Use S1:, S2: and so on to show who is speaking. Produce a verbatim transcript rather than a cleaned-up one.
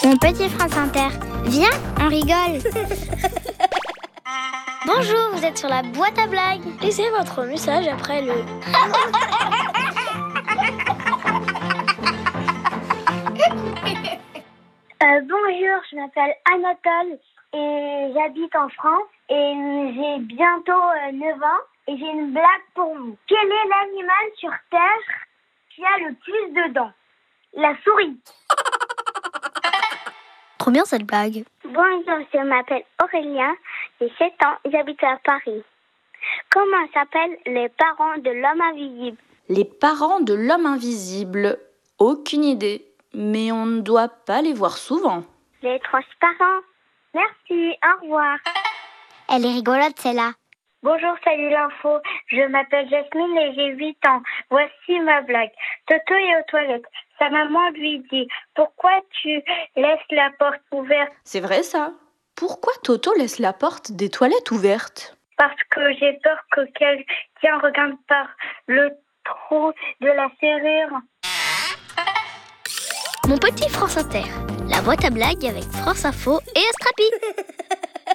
S1: Mon petit France Inter, viens, on rigole. Bonjour, vous êtes sur la boîte à blagues.
S2: Laissez votre message après le...
S3: Euh, bonjour, je m'appelle Anatole et j'habite en France et j'ai bientôt euh, neuf ans et j'ai une blague pour vous. Quel est l'animal sur Terre qui a le plus de dents? La souris.
S1: Trop bien cette blague.
S3: Bonjour, je m'appelle Aurélien, j'ai sept ans, j'habite à Paris. Comment s'appellent les parents de l'homme invisible?
S4: Les parents de l'homme invisible, aucune idée. Mais on ne doit pas les voir souvent.
S3: Les transparents. Merci, au revoir.
S1: Elle est rigolote celle-là.
S3: Bonjour, salut l'info. Je m'appelle Jasmine et j'ai huit ans. Voici ma blague. Toto est aux toilettes. Sa maman lui dit « Pourquoi tu laisses la porte ouverte ?»
S4: C'est vrai ça. Pourquoi Toto laisse la porte des toilettes ouverte?
S3: Parce que j'ai peur que quelqu'un regarde par le trou de la serrure.
S1: Mon petit France Inter, la boîte à blagues avec France Info et Astrapi.